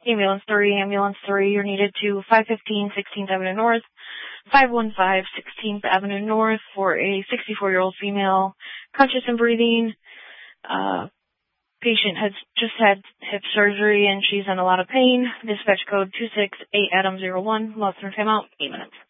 Ambulance 3, you're needed to 515 16th Avenue North, 515 16th Avenue North for a 64-year-old female, conscious and breathing. Patient has just had hip surgery and she's in a lot of pain. Dispatch code 268 Adam 01. Lost in timeout, 8 minutes.